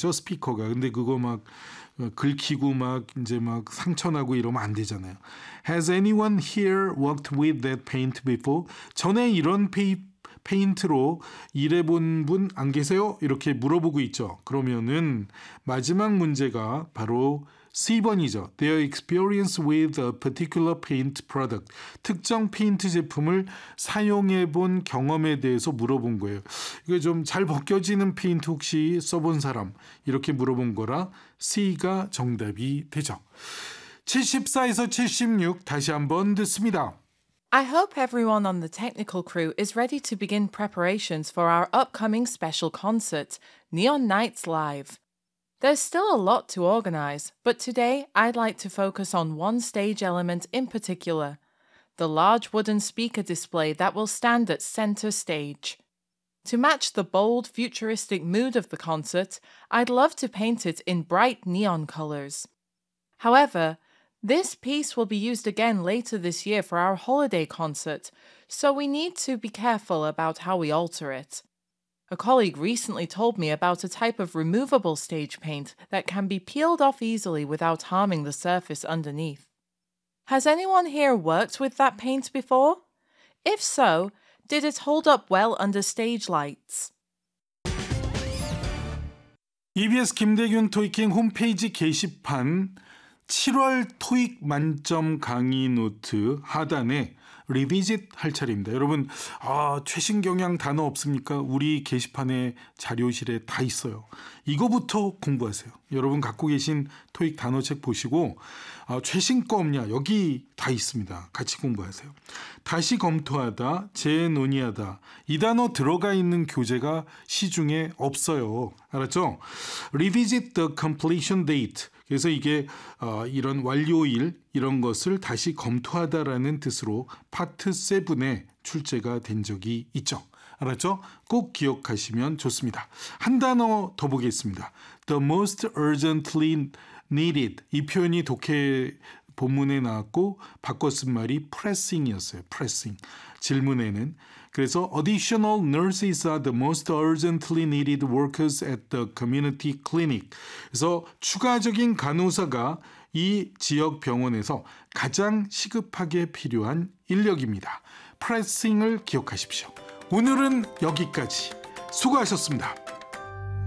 있죠, 스피커가. 근데 그거 막 긁히고 막 이제 막 상처나고 이러면 안 되잖아요. Has anyone here worked with that paint before? 전에 이런 페인트로 일해본 분 안 계세요? 이렇게 물어보고 있죠. 그러면은 마지막 문제가 바로 C번이죠. Their experience with a particular paint product. 특정 페인트 제품을 사용해 본 경험에 대해서 물어본 거예요. 이거 좀 잘 벗겨지는 페인트 혹시 써본 사람? 이렇게 물어본 거라 C가 정답이 되죠. 74에서 76 다시 한번 듣습니다. I hope everyone on the technical crew is ready to begin preparations for our upcoming special concert, Neon Nights Live. There's still a lot to organize, but today I'd like to focus on one stage element in particular, the large wooden speaker display that will stand at center stage. To match the bold, futuristic mood of the concert, I'd love to paint it in bright neon colors. However, this piece will be used again later this year for our holiday concert, so we need to be careful about how we alter it. A colleague recently told me about a type of removable stage paint that can be peeled off easily without harming the surface underneath. Has anyone here worked with that paint before? If so, did it hold up well under stage lights? EBS 김대균 토익킹 홈페이지 게시판 7월 토익 만점 강의 노트 하단에 리비짓 할 차례입니다. 여러분, 최신 경향 단어 없습니까? 우리 게시판에 자료실에 다 있어요. 이거부터 공부하세요. 여러분 갖고 계신 토익 단어책 보시고 최신 거 없냐? 여기 다 있습니다. 같이 공부하세요. 다시 검토하다, 재논의하다. 이 단어 들어가 있는 교재가 시중에 없어요. 알았죠? Revisit the completion date. 그래서 이게 이런 완료일 이런 것을 다시 검토하다라는 뜻으로 파트 7에 출제가 된 적이 있죠. 알았죠? 꼭 기억하시면 좋습니다. 한 단어 더 보겠습니다. The most urgently needed. 이 표현이 독해 본문에 나왔고 바꿔 쓴 말이 pressing이었어요. pressing. 질문에는. 그래서 additional nurses are the most urgently needed workers at the community clinic. 그래서 추가적인 간호사가 이 지역 병원에서 가장 시급하게 필요한 인력입니다. pressing을 기억하십시오. 오늘은 여기까지. 수고하셨습니다.